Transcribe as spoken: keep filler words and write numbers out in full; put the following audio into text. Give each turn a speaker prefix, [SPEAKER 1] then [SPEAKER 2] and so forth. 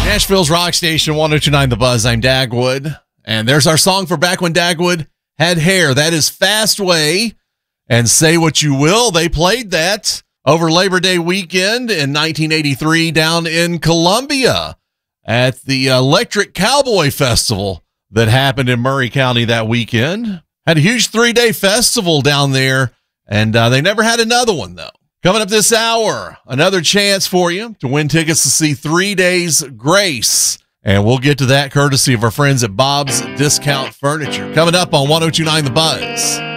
[SPEAKER 1] Nashville's Rock Station, one oh two point nine The Buzz. I'm Dagwood. And there's our song for back when Dagwood had hair. That is Fastway and Say What You Will. They played that over Labor Day weekend in nineteen eighty-three down in Columbia at the Electric Cowboy Festival that happened in Murray County that weekend. Had a huge three-day festival down there, and uh, they never had another one, though. Coming up this hour, another chance for you to win tickets to see Three Days Grace. And we'll get to that courtesy of our friends at Bob's Discount Furniture. Coming up on one oh two point nine The Buzz.